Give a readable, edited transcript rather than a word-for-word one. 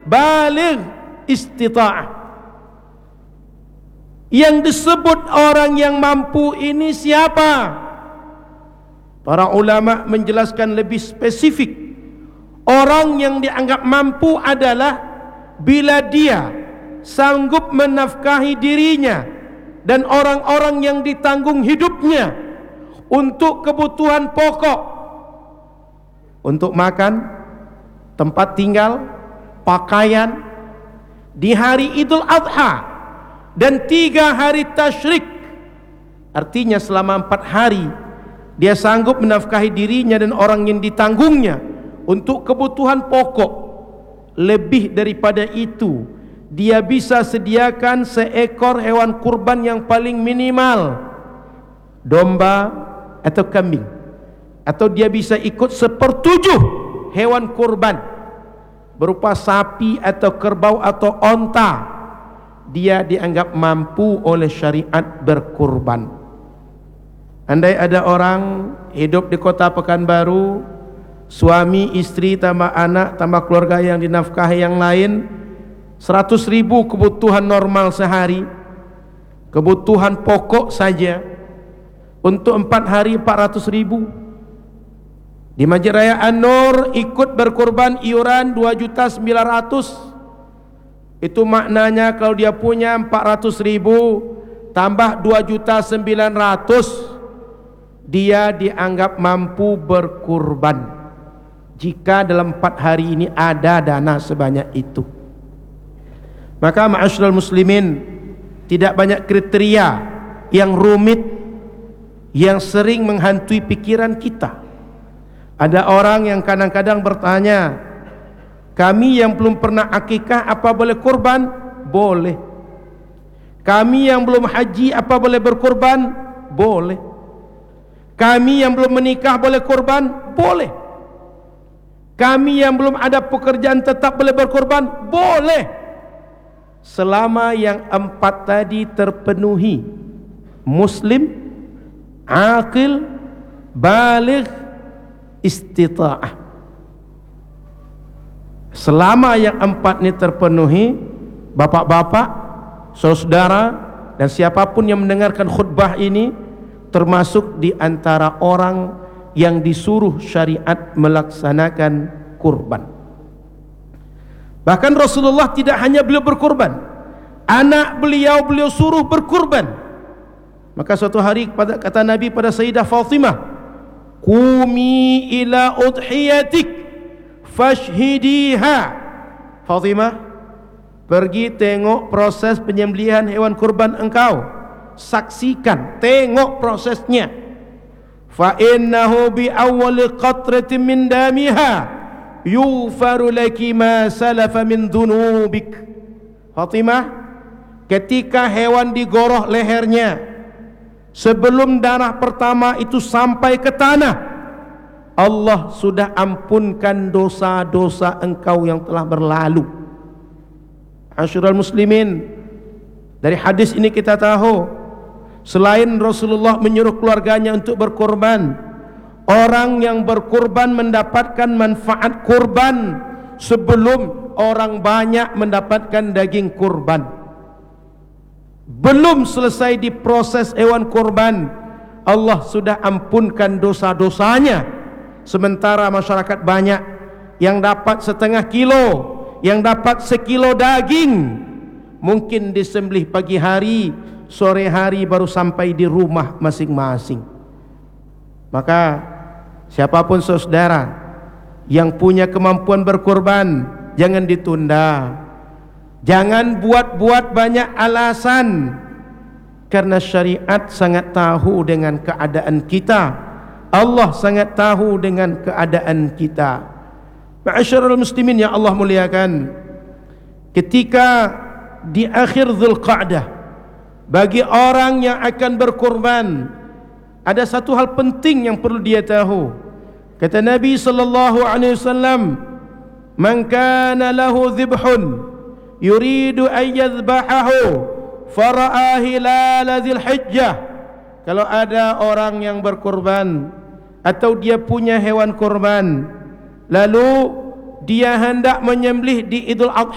baligh istita'ah. Yang disebut orang yang mampu ini siapa? Para ulama menjelaskan lebih spesifik. Orang yang dianggap mampu adalah bila dia sanggup menafkahi dirinya dan orang-orang yang ditanggung hidupnya untuk kebutuhan pokok, untuk makan, tempat tinggal, pakaian di hari Idul Adha dan 3 hari tasyrik. Artinya selama 4 hari dia sanggup menafkahi dirinya dan orang yang ditanggungnya untuk kebutuhan pokok. Lebih daripada itu, dia bisa sediakan seekor hewan kurban yang paling minimal, domba atau kambing, atau dia bisa ikut 1/7 hewan kurban berupa sapi atau kerbau atau onta. Dia dianggap mampu oleh syariat berkurban. Andai ada orang hidup di kota Pekanbaru, suami, istri, tambah anak, tambah keluarga yang dinafkahi yang lain, 100.000 kebutuhan normal sehari, kebutuhan pokok saja, untuk 4 hari 400.000. Di Masjid Raya An-Nur ikut berkurban iuran 2.900.000. Itu maknanya kalau dia punya 400.000 tambah 2.900.000, dia dianggap mampu berkurban jika dalam 4 hari ini ada dana sebanyak itu. Maka ma'asyiral muslimin, tidak banyak kriteria yang rumit yang sering menghantui pikiran kita. Ada orang yang kadang-kadang bertanya, kami yang belum pernah akikah apa boleh kurban? Boleh. Kami yang belum haji apa boleh berkurban? Boleh. Kami yang belum menikah boleh kurban? Boleh. Kami yang belum ada pekerjaan tetap boleh berkurban? Boleh. Selama yang 4 tadi terpenuhi: muslim, aqil, baligh, istita'ah. Selama yang 4 ini terpenuhi, bapak-bapak, saudara, dan siapapun yang mendengarkan khutbah ini termasuk di antara orang yang disuruh syariat melaksanakan kurban. Bahkan Rasulullah tidak hanya beliau berkurban, anak beliau suruh berkurban. Maka suatu hari kata Nabi pada Sayyidah Fatimah, "Qumi ila udhiyatik fashhidiha." Fatimah, pergi tengok proses penyembelihan hewan kurban engkau, saksikan, tengok prosesnya. Fa innahu bi awwali qatratin min damiha yufaru laki ma salafa min dhunubik. Fatimah, ketika hewan digoroh lehernya, sebelum darah pertama itu sampai ke tanah, Allah sudah ampunkan dosa-dosa engkau yang telah berlalu. Asyiral muslimin, dari hadis ini kita tahu, selain Rasulullah menyuruh keluarganya untuk berkorban, orang yang berkorban mendapatkan manfaat kurban sebelum orang banyak mendapatkan daging kurban. Belum selesai diproses hewan kurban, Allah sudah ampunkan dosa-dosanya. Sementara masyarakat banyak yang dapat 1/2 kilo, yang dapat 1 kilo daging, mungkin disembelih pagi hari, sore hari baru sampai di rumah masing-masing. Maka siapapun saudara yang punya kemampuan berkorban, jangan ditunda. Jangan buat-buat banyak alasan, karena syariat sangat tahu dengan keadaan kita. Allah sangat tahu dengan keadaan kita. Ma'asyiral muslimin yang Allah muliakan, ketika di akhir Dzulqa'dah, bagi orang yang akan berkorban, ada satu hal penting yang perlu dia tahu. Kata Nabi sallallahu alaihi wasallam, "Man kana lahu dhibhun yuridu an yadhbahahu fara'a hilal Dzulhijjah." Kalau ada orang yang berkorban atau dia punya hewan korban, lalu dia hendak menyembelih di Idul Adha,